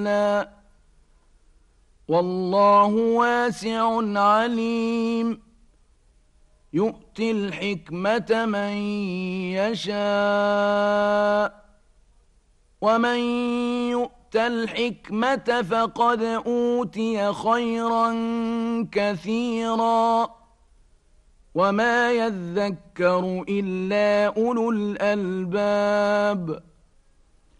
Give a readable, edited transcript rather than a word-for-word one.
فضلا والله واسع عليم يؤتي الحكمة من يشاء ومن يؤت الحكمة فقد أوتي خيرا كثيرا وما يذكر إلا أولو الألباب